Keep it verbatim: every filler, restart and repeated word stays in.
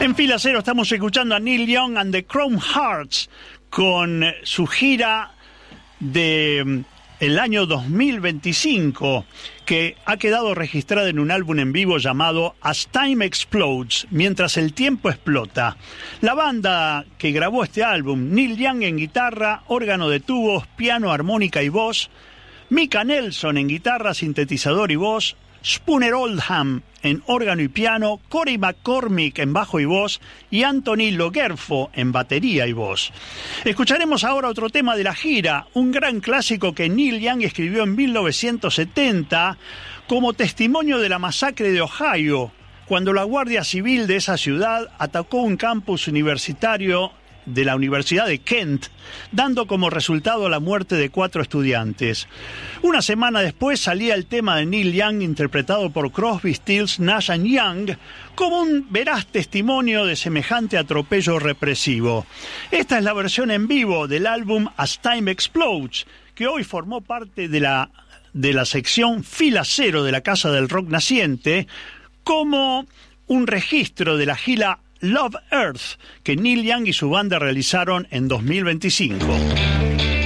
En Fila Cero estamos escuchando a Neil Young and the Chrome Hearts con su gira de el año dos mil veinticinco, que ha quedado registrada en un álbum en vivo llamado As Time Explodes, mientras el tiempo explota. La banda que grabó este álbum, Neil Young en guitarra, órgano de tubos, piano, armónica y voz, Mika Nelson en guitarra, sintetizador y voz, Spooner Oldham en órgano y piano, Corey McCormick en bajo y voz y Anthony Logerfo en batería y voz. Escucharemos ahora otro tema de la gira, un gran clásico que Neil Young escribió en mil novecientos setenta como testimonio de la masacre de Ohio, cuando la Guardia Civil de esa ciudad atacó un campus universitario de la Universidad de Kent, dando como resultado la muerte de cuatro estudiantes. Una semana después salía el tema de Neil Young interpretado por Crosby, Stills, Nash and Young como un veraz testimonio de semejante atropello represivo. Esta es la versión en vivo del álbum As Time Explodes, que hoy formó parte de la, de la sección Fila Cero de la Casa del Rock Naciente, como un registro de la gira Love Earth que Neil Young y su banda realizaron en dos mil veinticinco.